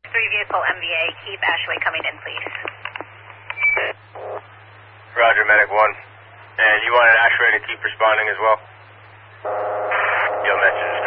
vehicle MVA, keep Ashley coming in, please. Roger, Medic 1. And you wanted Ashley to keep responding as well? Your message is